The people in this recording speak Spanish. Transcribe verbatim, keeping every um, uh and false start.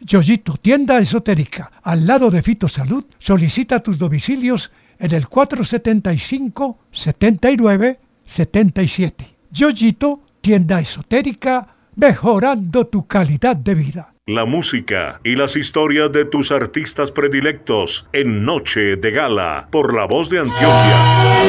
Yoyito, tienda esotérica, al lado de Fito Salud. Solicita tus domicilios en el cuatro setenta y cinco, setenta y nueve, setenta y siete. Yoyito, tienda esotérica, mejorando tu calidad de vida. La música y las historias de tus artistas predilectos en Noche de Gala por La Voz de Antioquia.